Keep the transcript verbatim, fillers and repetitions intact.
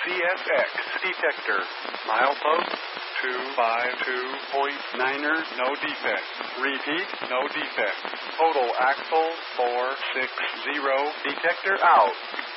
C S X detector. Milepost two five two point niner, no defect. Repeat, no defect. Total axle four six zero, detector out.